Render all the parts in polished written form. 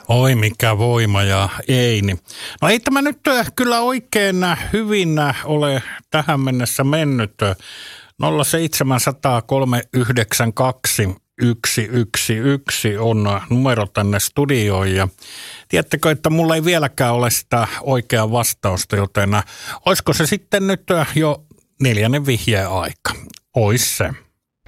Oi mikä voima ja Eini. No ei tämä nyt kyllä oikein hyvin ole tähän mennessä mennyt. 0700392 111 on numero tänne studioon ja tiedättekö, että mulla ei vieläkään ole sitä oikeaa vastausta, joten olisiko se sitten nyt jo 4. vihjeen aika? Ois se.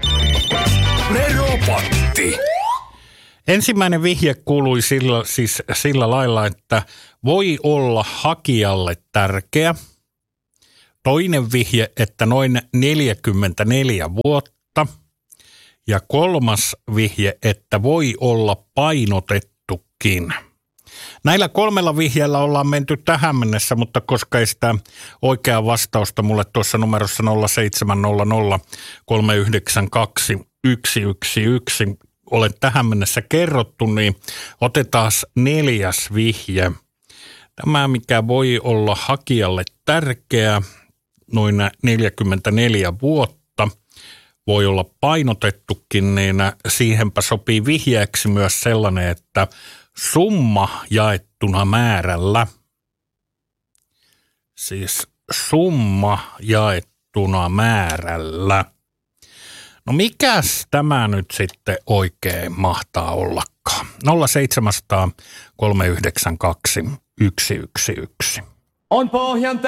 Neropatti. Ensimmäinen vihje kuului sillä lailla, että voi olla hakijalle tärkeä. Toinen vihje, että noin 44 vuotta. Ja 3. vihje, että voi olla painotettukin. Näillä 3 vihjeellä ollaan menty tähän mennessä, mutta koska ei sitä oikeaa vastausta mulle tuossa numerossa 0700 392 111 olen tähän mennessä kerrottu, niin otetaan 4. vihje. Tämä, mikä voi olla hakijalle tärkeä, noin 44 vuotta, voi olla painotettukin, niin siihenpä sopii vihjeeksi myös sellainen, että summa jaettuna määrällä. Siis summa jaettuna määrällä. No mikäs tämä nyt sitten oikein mahtaa ollakaan? 0700392 111. On pohjan